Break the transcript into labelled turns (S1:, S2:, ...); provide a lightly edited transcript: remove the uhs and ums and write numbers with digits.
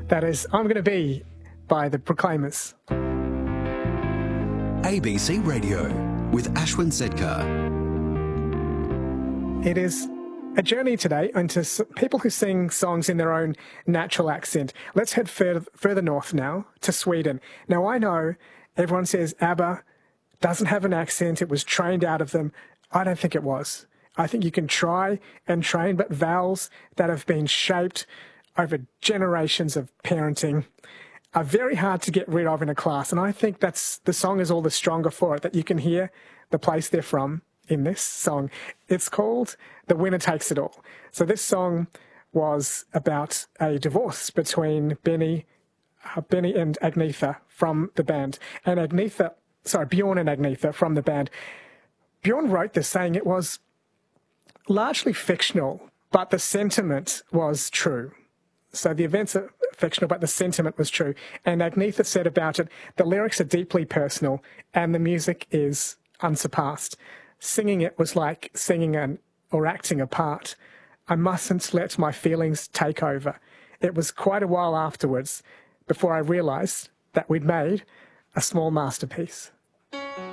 S1: That is I'm Gonna Be by the Proclaimers.
S2: ABC Radio with Ashwin Sedkar.
S1: It is a journey today into people who sing songs in their own natural accent. Let's head further north now to Sweden. Now, I know everyone says ABBA doesn't have an accent. It was trained out of them. I don't think it was. I think you can try and train, but vowels that have been shaped over generations of parenting are very hard to get rid of in a class. And I think that's the song is all the stronger for it, that you can hear the place they're from in this song. It's called The Winner Takes It All. So this song was about a divorce between Benny and Agnetha from the band. And Bjorn and Agnetha from the band. Bjorn wrote this saying it was largely fictional, but the sentiment was true. So the events are fictional, but the sentiment was true. And Agnetha said about it, the lyrics are deeply personal and the music is unsurpassed. Singing it was like singing or acting a part. I mustn't let my feelings take over. It was quite a while afterwards before I realised that we'd made a small masterpiece.